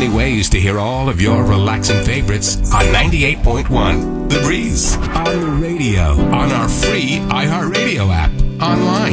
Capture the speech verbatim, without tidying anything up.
many ways to hear all of your relaxing favorites on ninety-eight point one The Breeze. On the radio, on our free iHeartRadio app, online